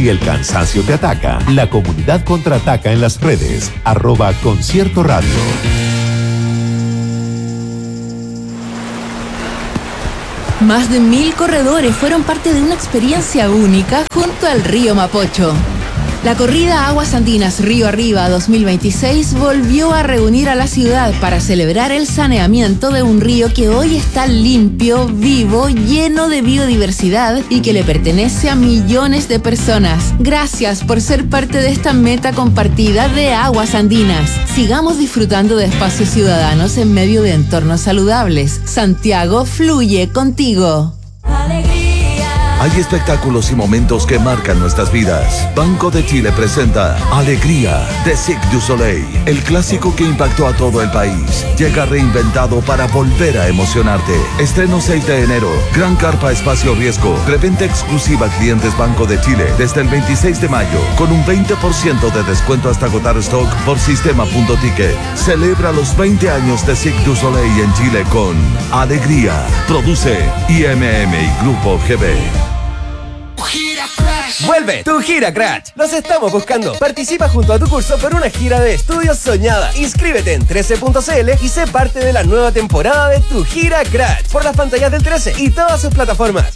Si el cansancio te ataca, la comunidad contraataca en las redes. @Concierto Radio. Más de 1000 corredores fueron parte de una experiencia única junto al río Mapocho. La corrida Aguas Andinas Río Arriba 2026 volvió a reunir a la ciudad para celebrar el saneamiento de un río que hoy está limpio, vivo, lleno de biodiversidad y que le pertenece a millones de personas. Gracias por ser parte de esta meta compartida de Aguas Andinas. Sigamos disfrutando de espacios ciudadanos en medio de entornos saludables. Santiago fluye contigo. Hay espectáculos y momentos que marcan nuestras vidas. Banco de Chile presenta Alegría de Cirque du Soleil, el clásico que impactó a todo el país. Llega reinventado para volver a emocionarte. Estreno 6 de enero. Gran carpa espacio riesgo. Preventa exclusiva a clientes Banco de Chile desde el 26 de mayo con un 20% de descuento hasta agotar stock por sistema.ticket. Celebra los 20 años de Cirque du Soleil en Chile con Alegría. Produce IMM y Grupo GB. ¡Vuelve tu Gira Crash! ¡Los estamos buscando! Participa junto a tu curso por una gira de estudios soñada. Inscríbete en 13.cl y sé parte de la nueva temporada de tu Gira Crash por las pantallas del 13 y todas sus plataformas.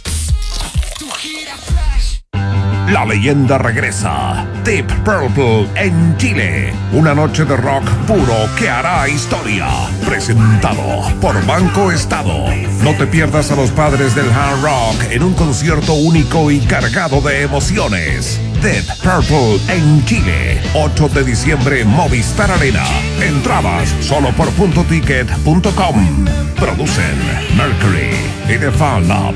La leyenda regresa. Deep Purple en Chile. Una noche de rock puro que hará historia. Presentado por Banco Estado. No te pierdas a los padres del hard rock en un concierto único y cargado de emociones. Deep Purple en Chile. 8 de diciembre, Movistar Arena. Entradas solo por .ticket.com. Producen Mercury y The Fan Lab.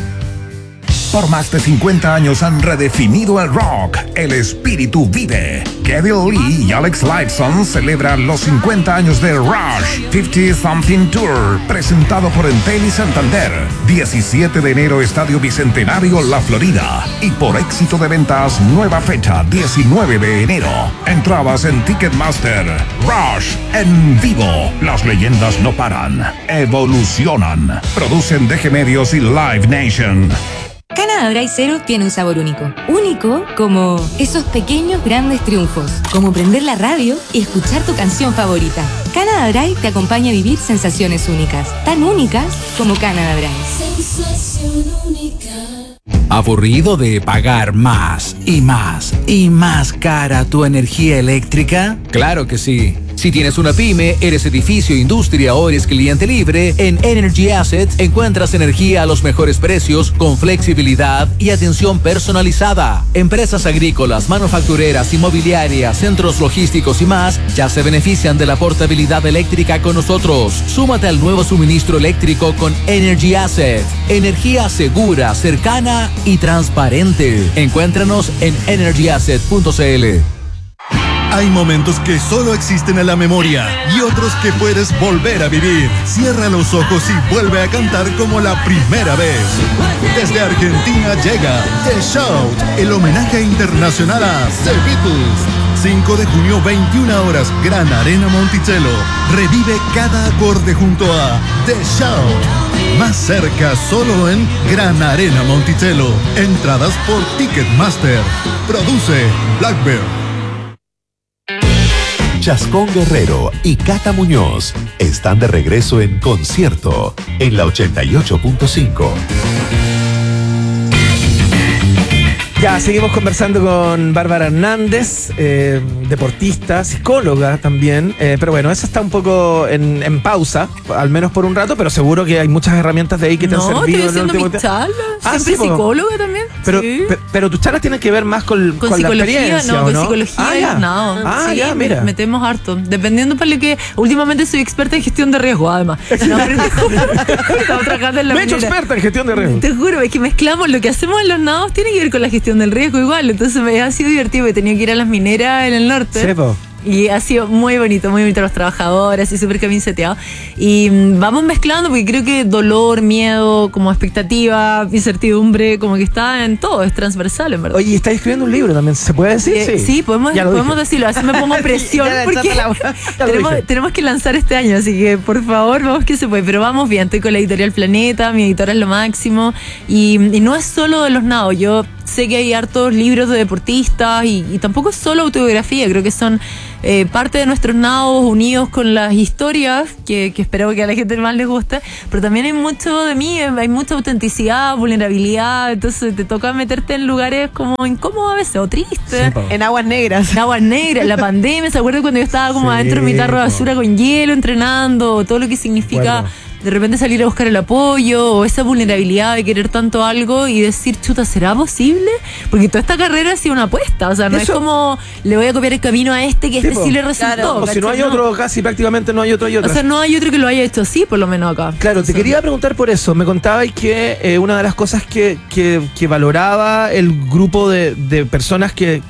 Por más de 50 años han redefinido el rock. El espíritu vive. Kevin Lee y Alex Lifeson celebran los 50 años de Rush 50 Something Tour, presentado por Entel y Santander. 17 de enero, Estadio Bicentenario, La Florida. Y por éxito de ventas, nueva fecha, 19 de enero. Entradas en Ticketmaster. Rush en vivo. Las leyendas no paran. Evolucionan. Producen DG Medios y Live Nation. Canada Dry Zero tiene un sabor único. Único como esos pequeños grandes triunfos. Como prender la radio y escuchar tu canción favorita. Canada Dry te acompaña a vivir sensaciones únicas. Tan únicas como Canada Dry. Sensación única. ¿Aburrido de pagar más y más y más cara tu energía eléctrica? Claro que sí. Si tienes una pyme, eres edificio, industria o eres cliente libre, en Energy Assets encuentras energía a los mejores precios con flexibilidad y atención personalizada. Empresas agrícolas, manufactureras, inmobiliarias, centros logísticos y más ya se benefician de la portabilidad eléctrica con nosotros. Súmate al nuevo suministro eléctrico con Energy Assets. Energía segura, cercana y transparente. Encuéntranos en energyasset.cl. Hay momentos que solo existen en la memoria y otros que puedes volver a vivir. Cierra los ojos y vuelve a cantar como la primera vez. Desde Argentina llega The Shout, el homenaje internacional a The Beatles. 5 de junio, 21 horas, Gran Arena Monticello. Revive cada acorde junto a The Shout. Más cerca solo en Gran Arena Monticello. Entradas por Ticketmaster. Produce Blackbird. Chascón Guerrero y Cata Muñoz están de regreso en concierto en la 88.5. Ya, seguimos conversando con Bárbara Hernández, deportista, psicóloga también, pero bueno, eso está un poco en pausa, al menos por un rato, pero seguro que hay muchas herramientas de ahí que te han servido. No, estoy haciendo mis charlas, siempre sí, psicóloga también. Pero, sí. pero tus charlas tienen que ver más con la experiencia, no, ¿o con no? psicología, no. Sí, ya, mira. Metemos harto, dependiendo para lo que, últimamente soy experta en gestión de riesgo, además. No, estamos trabajando en la Me he hecho experta en gestión de riesgo. Te juro, es que mezclamos lo que hacemos en los nados, tiene que ver con la gestión del riesgo igual, entonces me ha sido divertido, he tenido que ir a las mineras en el norte. Sepo. Y ha sido muy bonito los trabajadores, y súper camiseteado. Y vamos mezclando porque creo que dolor, miedo, como expectativa, incertidumbre, como que está en todo, es transversal, en verdad. Oye, ¿estás escribiendo un libro también? ¿Se puede decir? Sí, podemos decirlo, así me pongo presión porque tenemos que lanzar este año, así que por favor, vamos que se puede. Pero vamos bien, estoy con la editorial Planeta, mi editora es lo máximo. Y no es solo de los nados, yo sé que hay hartos libros de deportistas y tampoco es solo autobiografía, creo que son parte de nuestros nados unidos con las historias que espero que a la gente más les guste, pero también hay mucho de mí, hay mucha autenticidad, vulnerabilidad, entonces te toca meterte en lugares como incómodos a veces o tristes. En aguas negras. En aguas negras, la pandemia, ¿se acuerdan cuando yo estaba como adentro de mi tarro de basura con hielo entrenando? Todo lo que significa de repente salir a buscar el apoyo o esa vulnerabilidad de querer tanto algo y decir, chuta, ¿será posible? Porque toda esta carrera ha sido una apuesta, o sea, no es como le voy a copiar el camino a este que sí le resultó. Claro, o si no hay otro, casi prácticamente no hay otro y otro. O sea, no hay otro que lo haya hecho así, por lo menos acá. Claro, te quería preguntar por eso. Me contabais que una de las cosas que valoraba el grupo de personas que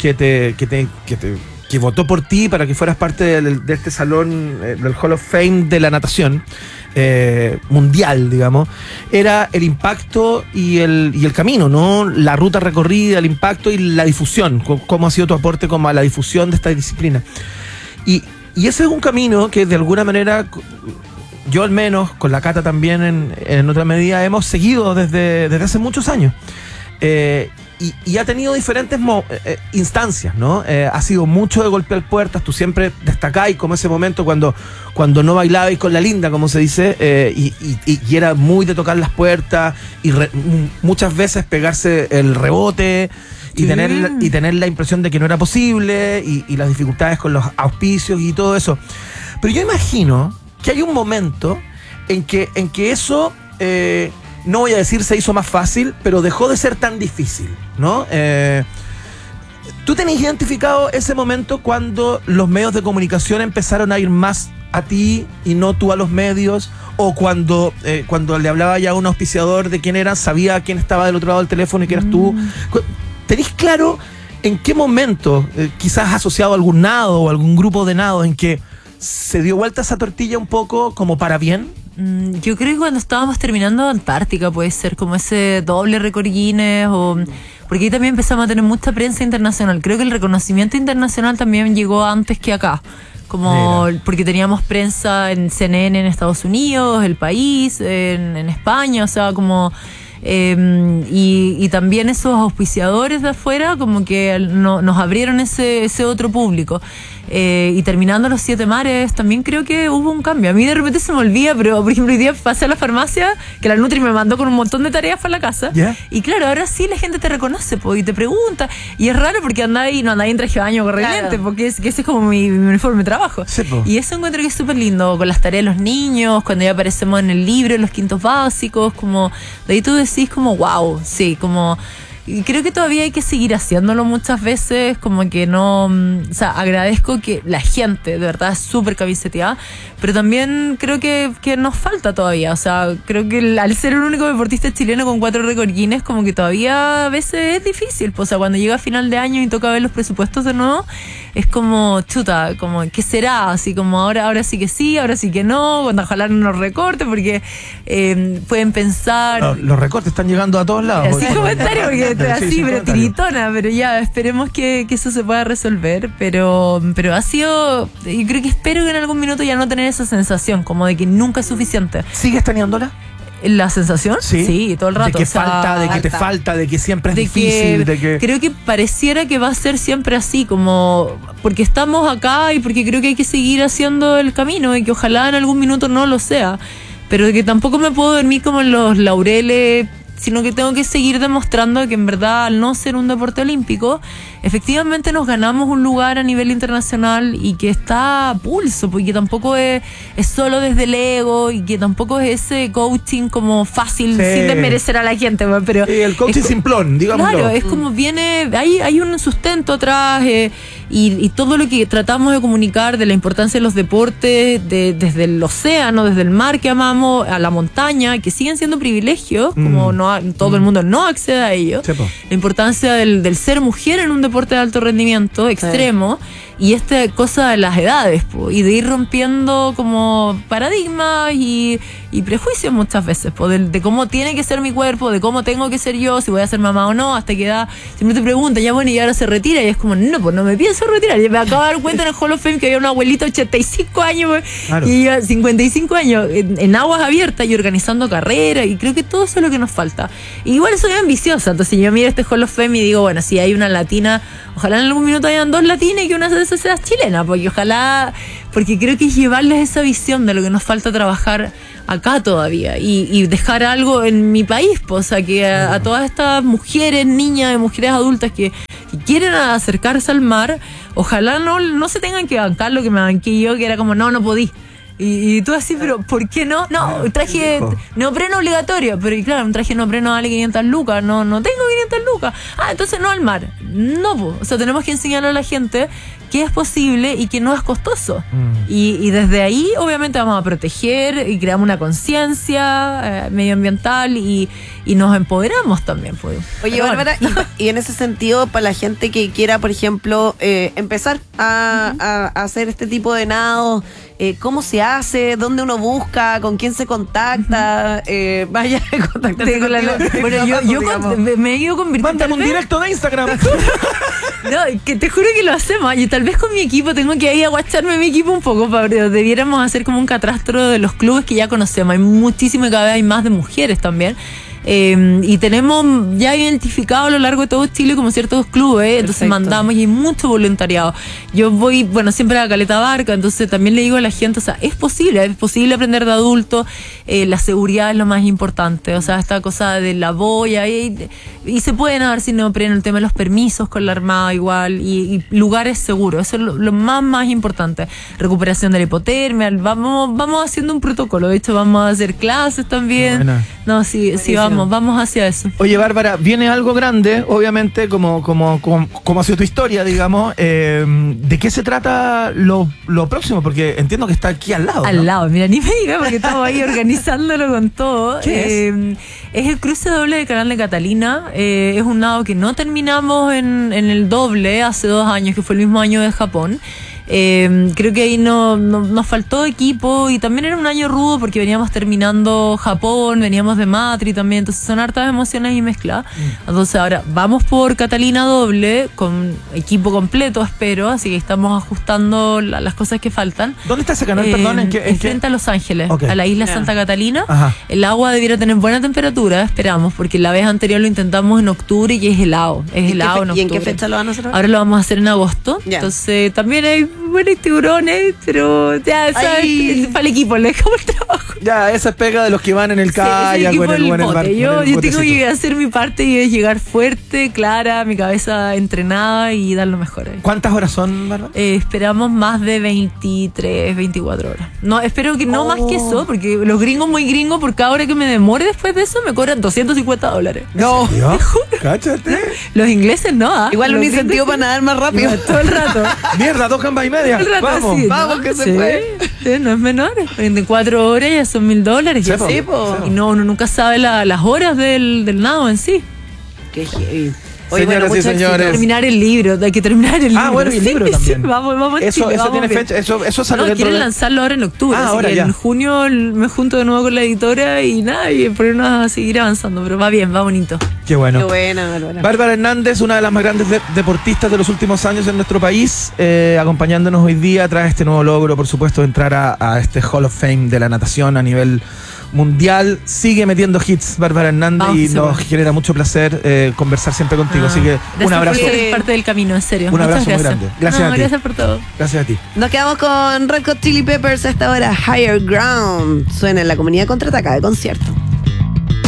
votó por ti para que fueras parte de este salón del Hall of Fame de la natación mundial, digamos, era el impacto y el camino, ¿no? La ruta recorrida, el impacto y la difusión. ¿Cómo ha sido tu aporte como a la difusión de esta disciplina? Y ese es un camino que de alguna manera yo al menos, con la Cata también en otra medida, hemos seguido desde hace muchos años. Y ha tenido diferentes instancias, ¿no? Ha sido mucho de golpear puertas. Tú siempre destacáis como ese momento cuando no bailabais con la linda, como se dice, y era muy de tocar las puertas y muchas veces pegarse el rebote y tener la impresión de que no era posible y las dificultades con los auspicios y todo eso. Pero yo imagino que hay un momento en que eso... no voy a decir se hizo más fácil, pero dejó de ser tan difícil, ¿no? ¿Tú tenés identificado ese momento cuando los medios de comunicación empezaron a ir más a ti y no tú a los medios? ¿O cuando le hablaba ya a un auspiciador de quién era, sabía quién estaba del otro lado del teléfono y que eras tú? ¿Tenés claro en qué momento, quizás asociado a algún nado o algún grupo de nados, en que se dio vuelta esa tortilla un poco como para bien? Yo creo que cuando estábamos terminando Antártica puede ser como ese doble récord Guinness porque ahí también empezamos a tener mucha prensa internacional. Creo que el reconocimiento internacional también llegó antes que acá, porque teníamos prensa en CNN en Estados Unidos, El País, en España, o sea, como... y también esos auspiciadores de afuera como que nos abrieron ese otro público. Y terminando los 7 mares también creo que hubo un cambio. A mí de repente se me olvida, pero por ejemplo hoy día pasé a la farmacia, que la Nutri me mandó con un montón de tareas para la casa, y claro, ahora sí la gente te reconoce y te pregunta, y es raro porque no andáis en traje de baño corriente, porque ese es como mi uniforme de trabajo, y eso encuentro que es súper lindo, con las tareas de los niños, cuando ya aparecemos en el libro, en los quintos básicos, como de ahí tú decís como wow, sí, como... Y creo que todavía hay que seguir haciéndolo muchas veces, como que no... O sea, agradezco que la gente, de verdad, es súper camiseteada, pero también creo que nos falta todavía. O sea, creo que al ser el único deportista chileno con 4 récord Guinness, como que todavía a veces es difícil. Pues, o sea, cuando llega a final de año y toca ver los presupuestos de nuevo, es como, chuta, como, ¿qué será? Así como ahora sí que sí, ahora sí que no, cuando ojalá no nos recorte, porque pueden pensar... No, los recortes están llegando a todos lados. Así comentario, porque así, pero tiritona, pero ya esperemos que eso se pueda resolver, pero ha sido, yo creo que espero que en algún minuto ya no tener esa sensación como de que nunca es suficiente. ¿Sigues teniéndola? ¿La sensación? Sí, todo el rato. De que te falta, de que siempre es difícil, creo que pareciera que va a ser siempre así, como porque estamos acá y porque creo que hay que seguir haciendo el camino y que ojalá en algún minuto no lo sea, pero que tampoco me puedo dormir como en los laureles, sino que tengo que seguir demostrando que en verdad, al no ser un deporte olímpico, efectivamente nos ganamos un lugar a nivel internacional y que está a pulso, porque tampoco es solo desde el ego y que tampoco es ese coaching como fácil, sin desmerecer a la gente, pero el coaching simplón, digámoslo. Claro, es como viene, hay un sustento atrás y todo lo que tratamos de comunicar de la importancia de los deportes, desde el océano, desde el mar que amamos, a la montaña, que siguen siendo privilegios, como todo el mundo no accede a ello. La importancia del ser mujer en un deporte de alto rendimiento extremo, y esta cosa de las edades, y de ir rompiendo como paradigmas y prejuicios muchas veces, de cómo tiene que ser mi cuerpo, de cómo tengo que ser yo, si voy a ser mamá o no, hasta que siempre te preguntan, ya bueno, y ahora se retira, y es como, no me pienso quiso retirar. Y me acabo de dar cuenta en el Hall of Fame que había una abuelita de 85 años Claro. y ella 55 años en aguas abiertas y organizando carreras, y creo que todo eso es lo que nos falta. Y igual soy ambiciosa, entonces yo miro este Hall of Fame y digo, bueno, si hay una latina, ojalá en algún minuto hayan 2 latinas y que una de esas sea chilena, porque creo que es llevarles esa visión de lo que nos falta trabajar acá todavía y dejar algo en mi país, pues, o sea, que a todas estas mujeres, niñas, mujeres adultas que quieren acercarse al mar, ojalá no se tengan que bancar lo que me banqué yo, que era como, no podí. Y tú así, pero ¿por qué no? No, traje neopreno obligatorio, pero y claro, un traje neopreno vale 500 lucas, no tengo 500 lucas. Entonces no al mar. No, o sea, tenemos que enseñar a la gente que es posible y que no es costoso. Y desde ahí, obviamente, vamos a proteger y creamos una conciencia medioambiental y nos empoderamos también. Pues. Oye, Pero Bárbara, y en ese sentido, para la gente que quiera, por ejemplo, empezar a hacer este tipo de nados, ¿cómo se hace? ¿Dónde uno busca? ¿Con quién se contacta? Vaya a contactarse con la- contigo. Bueno, yo me he ido convirtiendo. Mándame un directo de Instagram. No, que te juro que lo hacemos. Y tal vez con mi equipo tengo que ir a guacharme mi equipo un poco, pero debiéramos hacer como un catastro de los clubes que ya conocemos. Hay muchísimo y cada vez hay más de mujeres también. Y tenemos ya identificado a lo largo de todo Chile como ciertos clubes, entonces mandamos y hay mucho voluntariado. Yo voy, siempre a Caleta Barca, entonces también le digo a la gente, o sea, es posible aprender de adulto, la seguridad es lo más importante, o sea, esta cosa de la boya y se pueden dar sin neopreno, el tema de los permisos con la Armada igual y lugares seguros, eso es lo más importante. Recuperación de la hipotermia, vamos haciendo un protocolo, de hecho vamos a hacer clases también. Buena. No, sí, vamos hacia eso. Oye, Bárbara, viene algo grande, obviamente, como ha sido tu historia, digamos. ¿De qué se trata lo próximo? Porque entiendo que está aquí al lado. Al ¿no? lado, mira, ni me digas porque estamos ahí organizándolo con todo. ¿Qué es el cruce doble del Canal de Catalina. Es un nado que no terminamos en el doble hace 2 años, que fue el mismo año de Japón. Creo que ahí nos faltó equipo y también era un año rudo porque veníamos terminando Japón, veníamos de Matri también, entonces son hartas emociones y mezclas. Entonces ahora vamos por Catalina doble con equipo completo, espero, así que estamos ajustando las cosas que faltan. ¿Dónde está ese canal, perdón? ¿En qué? Frente a Los Ángeles, Okay. a la isla Santa Catalina. Ajá. El agua debiera tener buena temperatura, esperamos, porque la vez anterior lo intentamos en octubre y es helado, en ¿Y en octubre. qué fecha lo van a hacer ahora? Ahora lo vamos a hacer en agosto. Ya. Entonces también hay buenos tiburones, pero ya sabes, para el equipo le dejamos el trabajo. Ya, esa es pega de los que van en el kayak, equipo o en del el bote. barco. Yo tengo que hacer mi parte y es llegar fuerte, clara, mi cabeza entrenada y dar lo mejor ahí. ¿Cuántas horas son, Bárbara? Esperamos más de 23, 24 horas. No, espero que no más que eso, porque los gringos muy gringos, por cada hora que me demore después de eso, me cobran $250. No. ¿Yo? Cáchate. Los ingleses no. Igual un Los incentivo gringos para nadar más rápido. todo el rato. Mierda, 2 gambas y media. Todo el rato Vamos. así, ¿no? Vamos, que se Sí, puede. sí, no es menor. 24 horas ya son $1,000. Ya Sí, po. sí, po. Y no, uno nunca sabe las horas del nado en sí. Qué heavy. Oye, Señoras y mucho éxito. señores. Terminar el libro, hay que terminar el libro. Bueno, y el libro Sí, también. sí, vamos Eso Chile, vamos tiene bien. fecha, eso sale No, dentro quieren de... lanzarlo ahora en octubre, así ahora que ya. en junio me junto de nuevo con la editora y nada, y ponernos a seguir avanzando, pero va bien, va bonito. Qué bueno. Qué buena, Bárbara. Bárbara Hernández, una de las más grandes deportistas de los últimos años en nuestro país, acompañándonos hoy día tras este nuevo logro, por supuesto, de entrar a este Hall of Fame de la natación a nivel mundial. Sigue metiendo hits, Bárbara Hernández, Vamos, y sí, nos bueno. genera mucho placer conversar siempre contigo. Así que un Gracias abrazo. por ser parte del camino, en serio. Un Muchas abrazo muy gracias. grande. Gracias a ti. Gracias por todo. Gracias a ti. Nos quedamos con Red Hot Chili Peppers a esta hora. Higher Ground. Suena en la comunidad Contraataca de concierto.